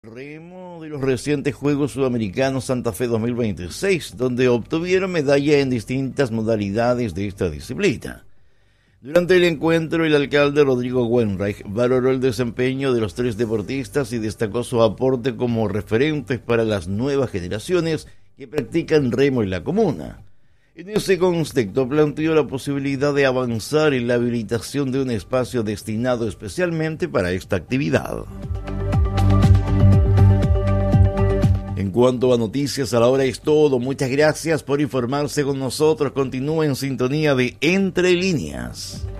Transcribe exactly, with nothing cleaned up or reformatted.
Remo de los recientes Juegos Sudamericanos Santa Fe dos mil veintiséis, donde obtuvieron medalla en distintas modalidades de esta disciplina. Durante el encuentro, el alcalde Rodrigo Wenreich valoró el desempeño de los tres deportistas y destacó su aporte como referentes para las nuevas generaciones que practican remo en la comuna. En ese contexto planteó la posibilidad de avanzar en la habilitación de un espacio destinado especialmente para esta actividad. En cuanto a noticias, a la hora es todo. Muchas gracias por informarse con nosotros. Continúa en sintonía de Entre Líneas.